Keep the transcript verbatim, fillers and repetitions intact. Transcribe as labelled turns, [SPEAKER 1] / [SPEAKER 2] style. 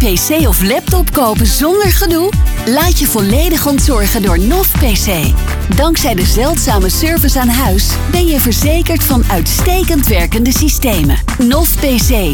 [SPEAKER 1] P C of laptop kopen zonder gedoe? Laat je volledig ontzorgen door N O V P C. Dankzij de zeldzame service aan huis ben je verzekerd van uitstekend werkende systemen. N O V P C.